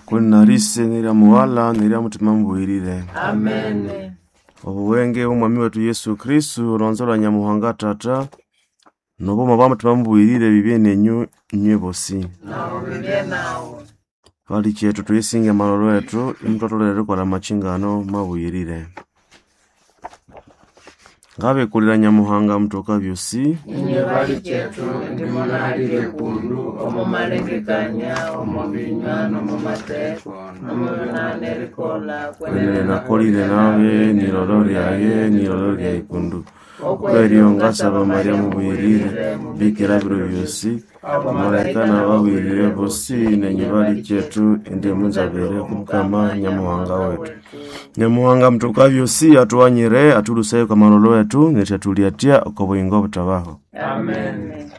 Kuna rise nira muwala nira mutima mbuirire. Amen. Obuwenge umwami wetu Yesu Kristu ronzora Nyamuhanga Tata noboma bamutima mbuirire bibene nywe bosi. Nawo bibye nawo. Kali chetu tuyisinge malolo yetu imutotolere kwa machingano mabuyirire. Ngabe kulira Nyamuhanga mtoka byosi Inye bali chetu ndimunalire kundu omumalengekanya omubinywa nomumateko nomubinane likola kwenene nakolire nawe nilolo lya ikundu okweriyo ngasaba Maria mubuyirire bikira biro byosi malaika nababuyirire bosi nenye bali chetu indi munzabere kumukama Nyamuhanga wetu. Nyamuhanga mtoka byosi atuwanyire atulusayo kwa malolo yetu nitatuliatia okobuyingo butabaho. Amen.